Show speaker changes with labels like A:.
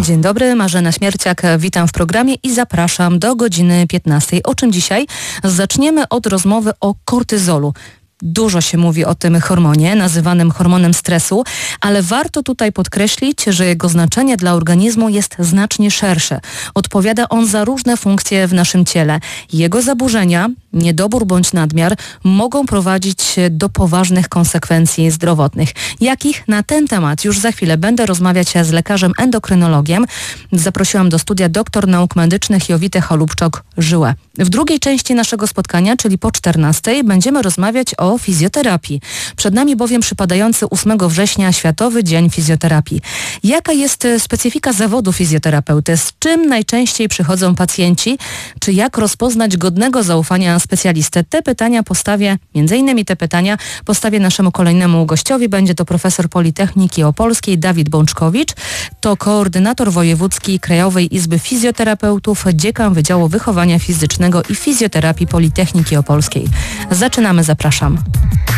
A: Dzień dobry, Marzena Śmierciak, witam w programie i zapraszam do godziny 15. O czym dzisiaj? Zaczniemy od rozmowy o kortyzolu. Dużo się mówi o tym hormonie, nazywanym hormonem stresu, ale warto tutaj podkreślić, że jego znaczenie dla organizmu jest znacznie szersze. Odpowiada on za różne funkcje w naszym ciele. Jego zaburzenia, niedobór bądź nadmiar mogą prowadzić do poważnych konsekwencji zdrowotnych. Jakich? Na ten temat już za chwilę będę rozmawiać z lekarzem endokrynologiem. Zaprosiłam do studia doktor nauk medycznych Jowitę Holubczok-Żyłę. W drugiej części naszego spotkania, czyli po 14:00, będziemy rozmawiać o fizjoterapii. Przed nami bowiem przypadający 8 września Światowy Dzień Fizjoterapii. Jaka jest specyfika zawodu fizjoterapeuty? Z czym najczęściej przychodzą pacjenci? Czy jak rozpoznać godnego zaufania specjalistę? Między innymi te pytania postawię naszemu kolejnemu gościowi. Będzie to profesor Politechniki Opolskiej Dawid Bączkowicz. To koordynator wojewódzki Krajowej Izby Fizjoterapeutów, dziekan Wydziału Wychowania Fizycznego i Fizjoterapii Politechniki Opolskiej. Zaczynamy, zapraszam.